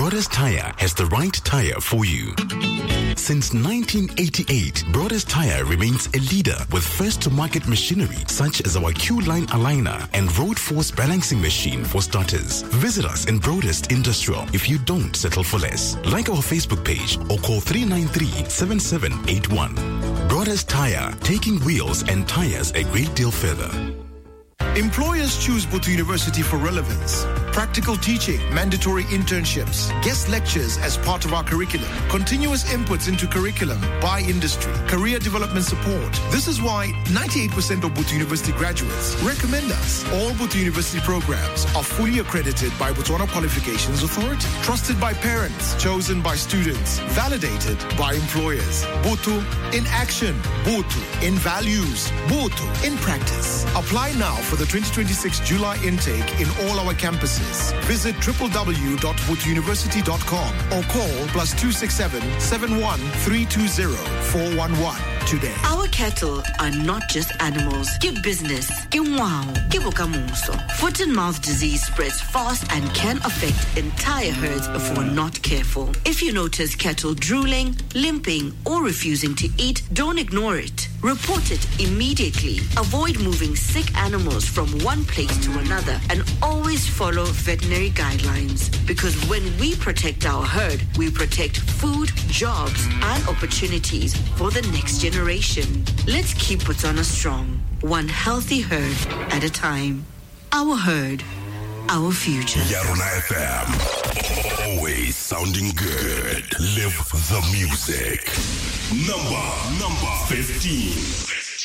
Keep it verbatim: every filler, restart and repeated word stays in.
Brothers Tire has the right tire for you. Since nineteen eighty-eight, Brothers Tire remains a leader with first-to-market machinery such as our Q-Line aligner and Road Force balancing machine for starters. Visit us in Broadest Industrial if you don't settle for less. Like our Facebook page or call three nine three, seven seven eight one. Brothers Tire, taking wheels and tires a great deal further. Employers choose Botho University for relevance. Practical teaching, mandatory internships, guest lectures as part of our curriculum, continuous inputs into curriculum by industry, career development support. This is why ninety-eight percent of Botho University graduates recommend us. All Botho University programs are fully accredited by Botswana Qualifications Authority, trusted by parents, chosen by students, validated by employers. Botho in action, Botho in values, Botho in practice. Apply now for the twenty twenty-six July intake in all our campuses. Visit w w w dot botho university dot com or call plus two six seven, seven one three two zero, four one one today. Our cattle are not just animals. Give business. Give wow. Give okamuso. Foot and mouth disease spreads fast and can affect entire herds if we're not careful. If you notice cattle drooling, limping, or refusing to eat, don't ignore it. Report it immediately. Avoid moving sick animals from one place to another and always follow veterinary guidelines. Because when we protect our herd, we protect food, jobs, and opportunities for the next generation. Let's keep Botswana strong, one healthy herd at a time. Our herd, our future. Yarona F M, always sounding good. Live the music. Number, number fifteen.